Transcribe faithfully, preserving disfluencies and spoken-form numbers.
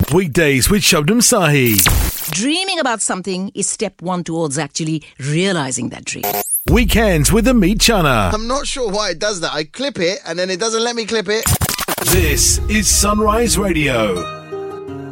Weekdays with Shabnam Sahi. Dreaming about something is step one towards actually realizing that dream. Weekends with Amit Chana. I'm not sure why it does that. I clip it and then it doesn't let me clip it. This is Sunrise Radio.